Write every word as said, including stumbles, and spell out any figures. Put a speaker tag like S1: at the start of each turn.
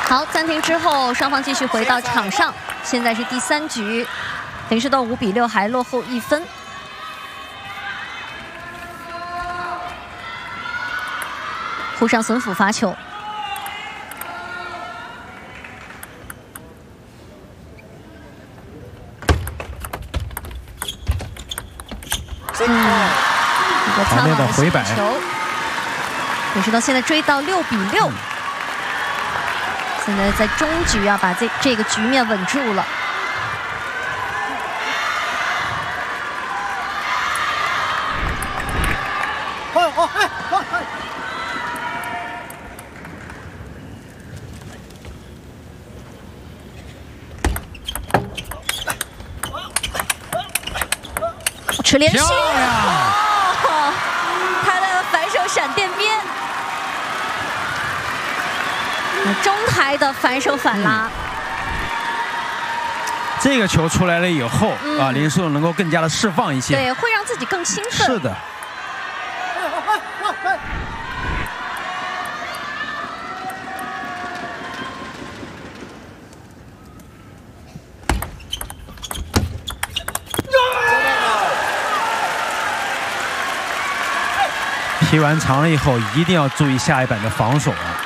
S1: 好，暂停之后，双方继续回到场上。现在是第三局，林士都五比六还落后一分。互上损辅罚球。嗯，一个苍老的回板球。林士都现在追到六比六。嗯 现在在中局要把这这个局面稳住了。吃连续，哦，他的反手闪电鞭。 中台的反手反拉，嗯、
S2: 这个球出来了以后、嗯、啊，林士都能够更加的释放一些，
S1: 对，会让自己更兴奋。
S2: 是的。踢完长了以后，一定要注意下一板的防守啊。